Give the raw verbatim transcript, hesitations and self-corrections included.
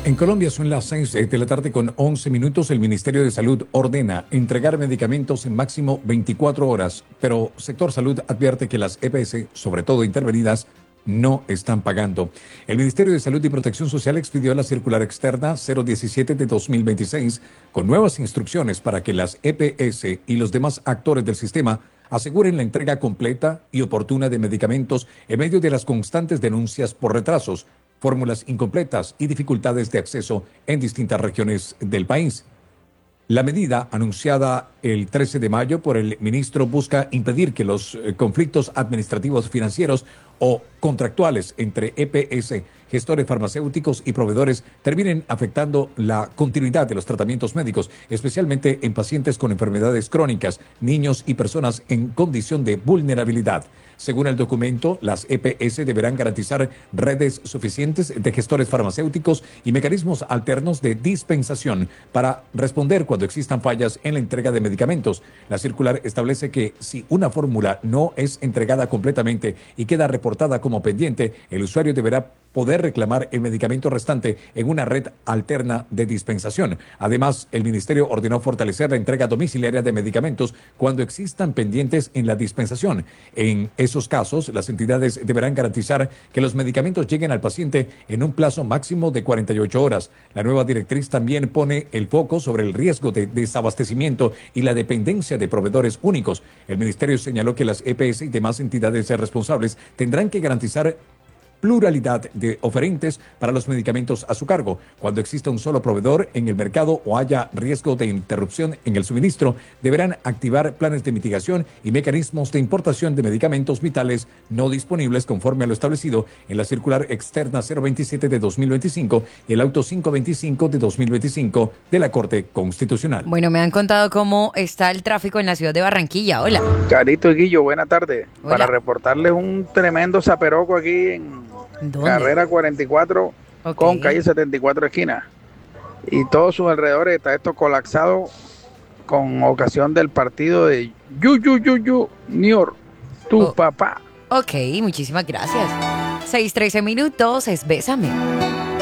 En Colombia son las seis de la tarde con once minutos. El Ministerio de Salud ordena entregar medicamentos en máximo veinticuatro horas, pero Sector Salud advierte que las E P S, sobre todo intervenidas, no están pagando. El Ministerio de Salud y Protección Social expidió la circular externa cero diecisiete de dos mil veintiséis con nuevas instrucciones para que las E P S y los demás actores del sistema aseguren la entrega completa y oportuna de medicamentos en medio de las constantes denuncias por retrasos, fórmulas incompletas y dificultades de acceso en distintas regiones del país. La medida, anunciada el trece de mayo por el ministro, busca impedir que los eh, conflictos administrativos financieros o contractuales entre E P S, gestores farmacéuticos y proveedores terminen afectando la continuidad de los tratamientos médicos, especialmente en pacientes con enfermedades crónicas, niños y personas en condición de vulnerabilidad. Según el documento, las E P S deberán garantizar redes suficientes de gestores farmacéuticos y mecanismos alternos de dispensación para responder cuando existan fallas en la entrega de medicamentos. La circular establece que si una fórmula no es entregada completamente y queda reportada como pendiente, el usuario deberá poder reclamar el medicamento restante en una red alterna de dispensación. Además, el Ministerio ordenó fortalecer la entrega domiciliaria de medicamentos cuando existan pendientes en la dispensación. En esos casos, las entidades deberán garantizar que los medicamentos lleguen al paciente en un plazo máximo de cuarenta y ocho horas. La nueva directriz también pone el foco sobre el riesgo de desabastecimiento y la dependencia de proveedores únicos. El Ministerio señaló que las E P S y demás entidades responsables tendrán que garantizar pluralidad de oferentes para los medicamentos a su cargo. Cuando exista un solo proveedor en el mercado o haya riesgo de interrupción en el suministro, deberán activar planes de mitigación y mecanismos de importación de medicamentos vitales no disponibles conforme a lo establecido en la circular externa cero veintisiete de dos mil veinticinco y el auto quinientos veinticinco de dos mil veinticinco de la Corte Constitucional. Bueno, me han contado cómo está el tráfico en la ciudad de Barranquilla. Hola. Carito y Guillo, buena tarde. Hola. Para reportarles un tremendo zaperoco aquí en ¿Dónde? Carrera cuarenta y cuatro Ok. con calle setenta y cuatro esquina. Y todos sus alrededores está esto colapsado con ocasión del partido de Yu Yu Yu Yu Nior, tu Oh. papá. Ok, muchísimas gracias. seis trece minutos, es Bésame.